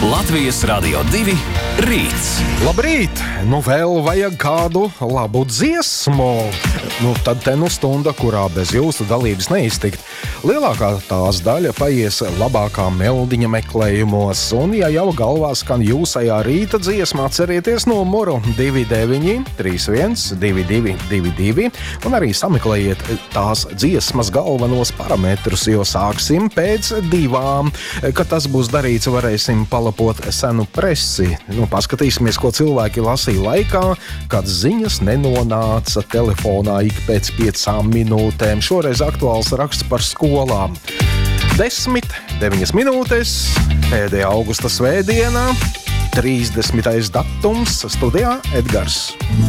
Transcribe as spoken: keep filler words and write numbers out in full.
Latvijas Radio divi rīts. Labrīt! Nu vēl vajag kādu labu dziesmu. Nu tad te nu stunda, kurā bez jūsu dalības neiztikt. Lielākā tās daļa paies labākā meldiņa meklējumos. Un ja jau galvā skan jūsējā rīta dziesma, atcerieties numuru divi deviņi trīs viens divi divi divi divi un arī sameklējiet tās dziesmas galvenos parametrus, jo sāksim pēc divām. Kad tas būs darīts, varēsim palapot senu presi. Nu, paskatīsimies, ko cilvēki lasīja laikā, kad ziņas nenonāca telefonā ik pēc piecām minūtēm. Šoreiz aktuāls raksts par skolām. Desmit, deviņas minūtes, pēdējā augusta svētdienā, trīsdesmitais datums, studijā Edgars.